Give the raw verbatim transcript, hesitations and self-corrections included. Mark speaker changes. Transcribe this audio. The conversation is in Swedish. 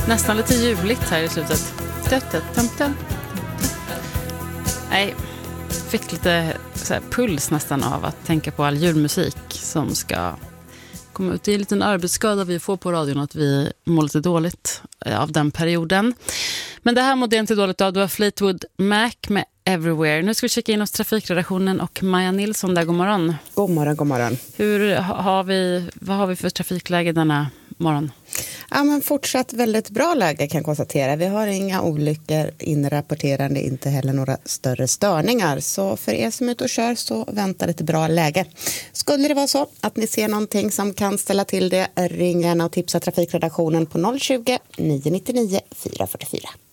Speaker 1: Nästan lite juligt här i slutet. Nej, fick lite så här puls nästan av att tänka på all julmusik som ska komma ut. Det är en liten arbetsskada vi får på radion att vi mår lite dåligt av den perioden. Men det här mådde jag inte dåligt av. Det var Fleetwood Mac med Everywhere. Nu ska vi checka in hos trafikredaktionen och Maja Nilsson där. God morgon.
Speaker 2: God morgon, god morgon.
Speaker 1: Hur har vi, vad har vi för trafikläge denna morgon?
Speaker 2: Ja, men fortsatt väldigt bra läge kan jag konstatera. Vi har inga olyckor inrapporterande, inte heller några större störningar. Så för er som är ute och kör så väntar lite bra läge. Skulle det vara så att ni ser någonting som kan ställa till det, ring gärna och tipsa trafikredaktionen på noll tjugo, nio nio nio, fyra fyra fyra.